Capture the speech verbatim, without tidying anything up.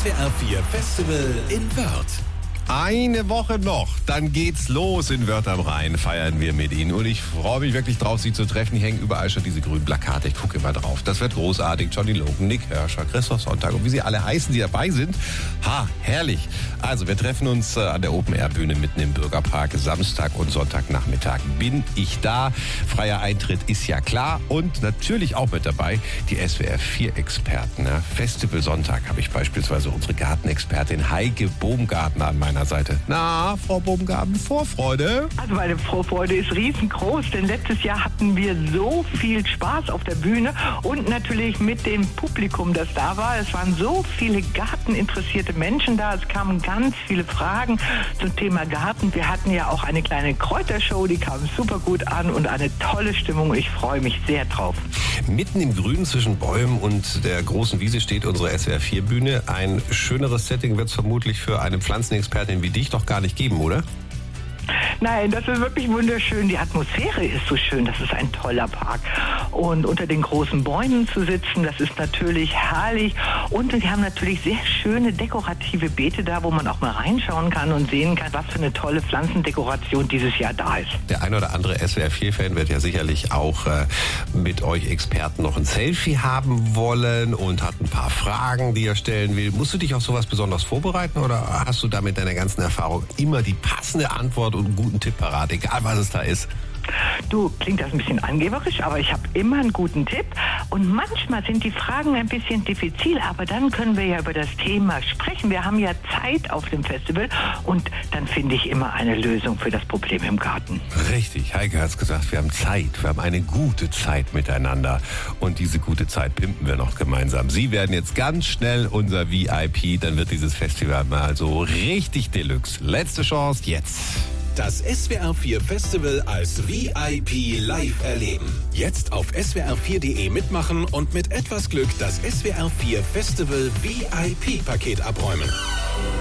S W R vier Festival in Wörth. Eine Woche noch, dann geht's los in Wörth am Rhein, feiern wir mit Ihnen. Und ich freue mich wirklich drauf, Sie zu treffen. Hier hängen überall schon diese grünen Plakate, ich gucke immer drauf. Das wird großartig. Johnny Logan, Nick Hirscher, Christoph Sonntag und wie sie alle heißen, die dabei sind. Ha, herrlich. Also wir treffen uns äh, an der Open-Air-Bühne mitten im Bürgerpark. Samstag und Sonntagnachmittag bin ich da. Freier Eintritt ist ja klar. Und natürlich auch mit dabei die S W R vier Experten. Ja. Festival Sonntag habe ich beispielsweise unsere Gartenexpertin Heike Baumgarten an meiner Seite. Na, Frau Baumgarten, Vorfreude? Also meine Vorfreude ist riesengroß, denn letztes Jahr hatten wir so viel Spaß auf der Bühne und natürlich mit dem Publikum, das da war. Es waren so viele garteninteressierte Menschen da. Es kamen ganz viele Fragen zum Thema Garten. Wir hatten ja auch eine kleine Kräutershow, die kam super gut an und eine tolle Stimmung. Ich freue mich sehr drauf. Mitten im Grün zwischen Bäumen und der großen Wiese steht unsere S W R vier Bühne. Ein schöneres Setting wird es vermutlich für eine Pflanzenexpertin wie dich doch gar nicht geben, oder? Nein, das ist wirklich wunderschön. Die Atmosphäre ist so schön. Das ist ein toller Park. Und unter den großen Bäumen zu sitzen, das ist natürlich herrlich. Und wir haben natürlich sehr schöne dekorative Beete da, wo man auch mal reinschauen kann und sehen kann, was für eine tolle Pflanzendekoration dieses Jahr da ist. Der ein oder andere S W R vier Fan wird ja sicherlich auch äh, mit euch Experten noch ein Selfie haben wollen und hat ein paar Fragen, die er stellen will. Musst du dich auf sowas besonders vorbereiten oder hast du da mit deiner ganzen Erfahrung immer die passende Antwort und einen guten Tipp parat, egal was es da ist? Du, klingt das ein bisschen angeberisch, aber ich habe immer einen guten Tipp. Und manchmal sind die Fragen ein bisschen diffizil, aber dann können wir ja über das Thema sprechen. Wir haben ja Zeit auf dem Festival und dann finde ich immer eine Lösung für das Problem im Garten. Richtig, Heike hat es gesagt, wir haben Zeit, wir haben eine gute Zeit miteinander. Und diese gute Zeit pimpen wir noch gemeinsam. Sie werden jetzt ganz schnell unser V I P, dann wird dieses Festival mal so richtig Deluxe. Letzte Chance jetzt. Das S W R vier Festival als V I P live erleben. Jetzt auf S W R vier punkt de mitmachen und mit etwas Glück das S W R vier Festival V I P Paket abräumen.